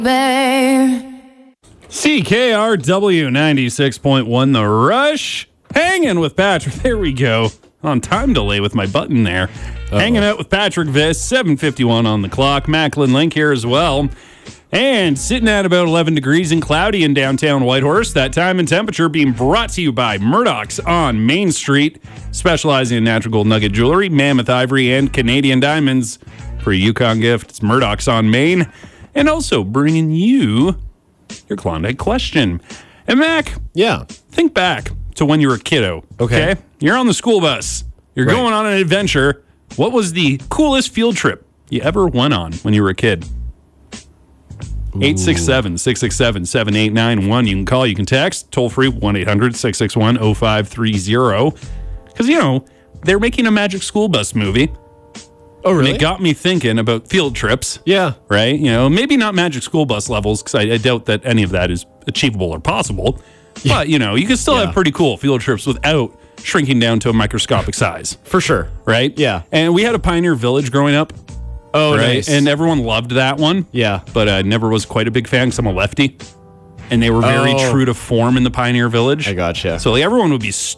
CKRW 96.1 The Rush. Hanging with Patrick. There we go. On time delay with my button there. Hanging out with Patrick Viss, 7:51 on the clock. Macklin Link here as well. And sitting at about 11 degrees and cloudy in downtown Whitehorse. That time and temperature being brought to you by Murdoch's on Main Street, specializing in natural gold nugget jewelry, mammoth ivory, and Canadian diamonds. For a Yukon gift, it's Murdoch's on Main. And also bringing you your Klondike question. And Mac, think back to when you were a kiddo. Okay? You're on the school bus. You're going on an adventure. What was the coolest field trip you ever went on when you were a kid? 867-667-7891. You can call, you can text. Toll free, 1-800-661-0530. Because, you know, they're making a Magic School Bus movie. Oh, really? And it got me thinking about field trips. Yeah. Right? You know, maybe not Magic School Bus levels, because I doubt that any of that is achievable or possible. Yeah. But, you know, you can still have pretty cool field trips without shrinking down to a microscopic size. For sure. Right? Yeah. And we had a Pioneer Village growing up. Oh, right? nice. And everyone loved that one. Yeah. But I never was quite a big fan because I'm a lefty. And they were very true to form in the Pioneer Village. I gotcha. So like everyone would be